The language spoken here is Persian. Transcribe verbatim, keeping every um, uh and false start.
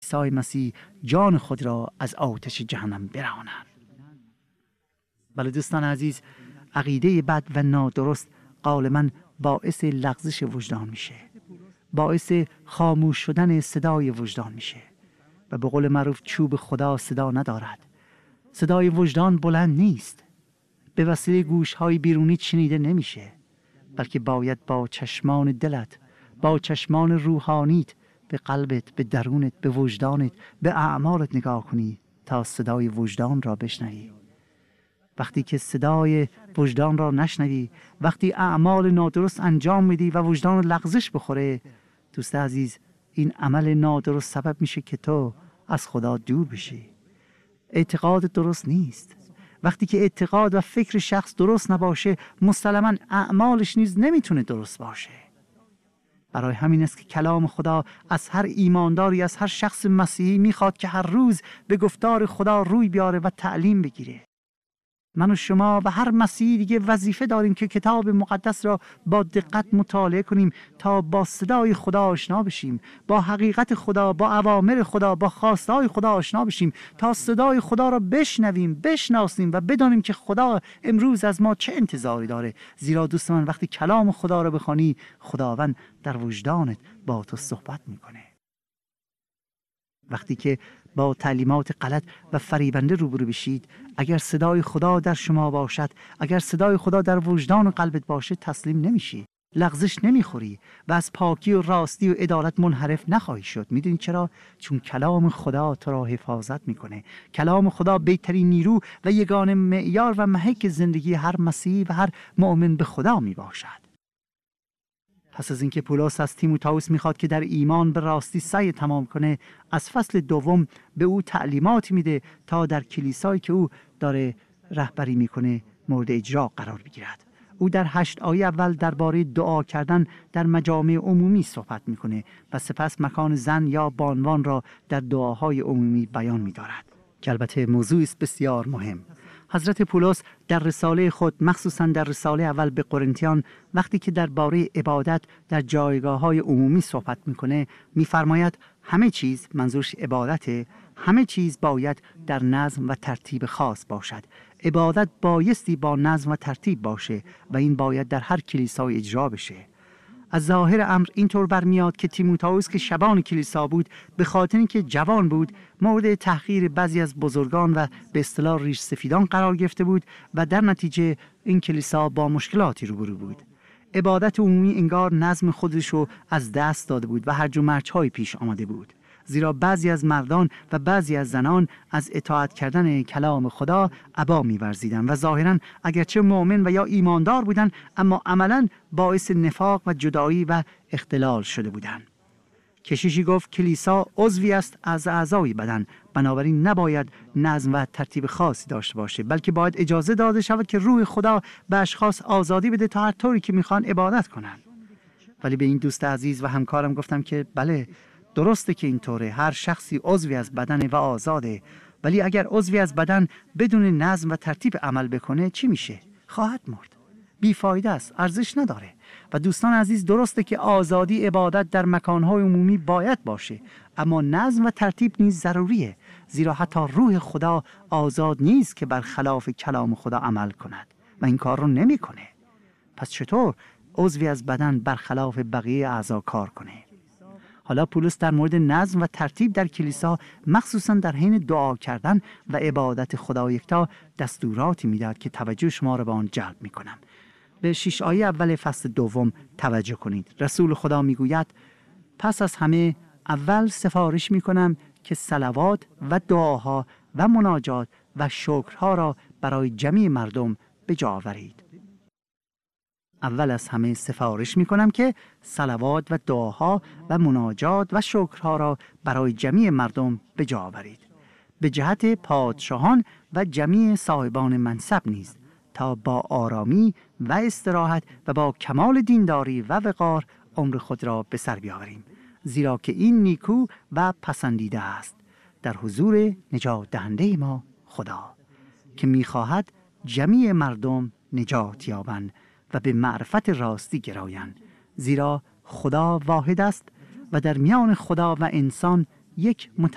عیسی مسیح جان خود را از آتش جهنم برهانند. بله دوستان عزیز، عقیده بد و نادرست غالباً باعث لغزش وجدان میشه، باعث خاموش شدن صدای وجدان میشه و به قول معروف چوب خدا صدا ندارد. صدای وجدان بلند نیست، به وسیله گوش‌های بیرونی شنیده نمیشه، بلکه باید با چشمان دلت، با چشمان روحانیت به قلبت، به درونت، به وجدانت، به اعمالت نگاه کنی تا صدای وجدان را بشنوی. وقتی که صدای وجدان را نشنوی، وقتی اعمال نادرست انجام میدی و وجدان لغزش بخوره، دوست عزیز، این عمل نادرست سبب میشه که تو از خدا دور بشی. اعتقاد درست نیست. وقتی که اعتقاد و فکر شخص درست نباشه، مسلماً اعمالش نیز نمیتونه درست باشه. برای همین است که کلام خدا از هر ایمانداری، از هر شخص مسیحی میخواد که هر روز به گفتار خدا روی بیاره و تعلیم بگیره. من و شما و هر مسیحی دیگه وظیفه داریم که کتاب مقدس را با دقت مطالعه کنیم تا با صدای خدا آشنا بشیم، با حقیقت خدا، با اوامر خدا، با خواستهای خدا آشنا بشیم، تا صدای خدا را بشنویم، بشناسیم و بدانیم که خدا امروز از ما چه انتظاری داره. زیرا دوست من، وقتی کلام خدا را بخوانی، خداوند در وجدانت با تو صحبت میکنه. وقتی که با تعلیمات غلط و فریبنده روبرو بشید، اگر صدای خدا در شما باشد، اگر صدای خدا در وجدان و قلبت باشه، تسلیم نمیشی، لغزش نمیخوری و از پاکی و راستی و عدالت منحرف نخواهی شد. میدونی چرا؟ چون کلام خدا تو را حفاظت میکنه. کلام خدا بهترین نیرو و یگانه معیار و محک زندگی هر مسیحی و هر مؤمن به خدا میباشد. پس از اینکه پولس از تیموتائوس میخواد که در ایمان به راستی سعی تمام کنه، از فصل دوم به او تعلیمات میده تا در کلیسایی که او داره رهبری میکنه مورد اجرا قرار بگیرد. او در هشت آیه اول درباره دعا کردن در مجامع عمومی صحبت میکنه و سپس مکان زن یا بانوان را در دعاهای عمومی بیان میدارد که البته موضوعی است بسیار مهم. حضرت پولس در رساله خود، مخصوصاً در رساله اول به قرنتیان، وقتی که درباره عبادت در جایگاه‌های عمومی صحبت میکنه، میفرماید همه چیز، منظورش عبادته، همه چیز باید در نظم و ترتیب خاص باشد. عبادت بایستی با نظم و ترتیب باشه و این باید در هر کلیسای اجرا بشه. از ظاهر امر اینطور برمیاد که تیموتائوس که شبان کلیسا بود، به خاطر اینکه جوان بود، مورد تحقیر بعضی از بزرگان و به اصطلاح ریش سفیدان قرار گرفته بود و در نتیجه این کلیسا با مشکلاتی روبرو بود. عبادت عمومی انگار نظم خودشو از دست داده بود و هرج و مرج‌های پیش آمده بود، زیرا بعضی از مردان و بعضی از زنان از اطاعت کردن کلام خدا ابا می‌ورزیدند و ظاهراً اگرچه مؤمن و یا ایماندار بودند، اما عملاً باعث نفاق و جدایی و اختلال شده بودند. کشیشی گفت کلیسا عضوی است از اعضای بدن، بنابراین نباید نظم و ترتیب خاصی داشته باشه، بلکه باید اجازه داده شود که روح خدا به اشخاص آزادی بده تا هر طوری که میخوان عبادت کنند. ولی به این دوست عزیز و همکارم گفتم که بله، درسته که اینطوره، هر شخصی عضوی از بدن و آزاده، ولی اگر عضوی از بدن بدون نظم و ترتیب عمل بکنه چی میشه؟ خواهد مرد. بیفایده است، ارزش نداره. و دوستان عزیز، درسته که آزادی عبادت در مکانهای عمومی باید باشه، اما نظم و ترتیب نیز ضروریه، زیرا حتی روح خدا آزاد نیست که برخلاف کلام خدا عمل کند و این کار رو نمیکنه. پس چطور عضوی از بدن برخلاف بقیه اعضا کار کنه؟ حالا پولس در مورد نظم و ترتیب در کلیسا، مخصوصا در حین دعا کردن و عبادت خدا یکتا، دستوراتی میداد که توجه شما را به آن جلب میکنم. به شش آیه اول فصل دوم توجه کنید. رسول خدا میگوید: پس از همه اول سفارش میکنم که صلوات و دعاها و مناجات و شکرها را برای جمیع مردم به جا آورید. اول از همه سفارش میکنم که صلوات و دعاها و مناجات و شکرها را برای جمیع مردم به جا آورید، به جهت پادشاهان و جمیع صاحبان منصب نیز، تا با آرامی و استراحت و با کمال دینداری و وقار عمر خود را به سر بیاوریم، زیرا که این نیکو و پسندیده است در حضور نجات دهنده ما خدا، که میخواهد جمیع مردم نجات یابند و به معرفت راستی گرایند، زیرا خدا واحد است و در میان خدا و انسان یک مت